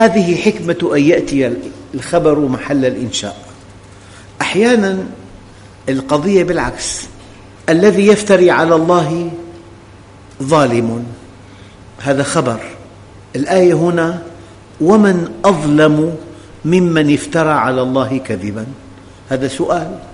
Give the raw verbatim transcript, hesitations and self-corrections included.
هذه حكمة أن يأتي الخبر محل الإنشاء. أحياناً القضية بالعكس، الذي يفتري على الله ظالم، هذا خبر. الآية هنا: ومن أظلم ممن افترى على الله كذباً، هذا سؤال.